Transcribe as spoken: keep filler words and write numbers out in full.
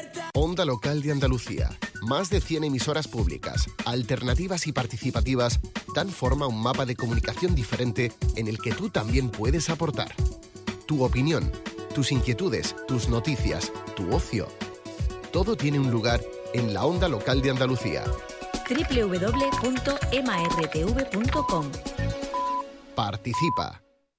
Onda Local de Andalucía. Más de cien emisoras públicas, alternativas y participativas dan forma a un mapa de comunicación diferente en el que tú también puedes aportar. Tu opinión, tus inquietudes, tus noticias, tu ocio. Todo tiene un lugar en la Onda Local de Andalucía. doble u doble u doble u punto m r t v punto com. Participa.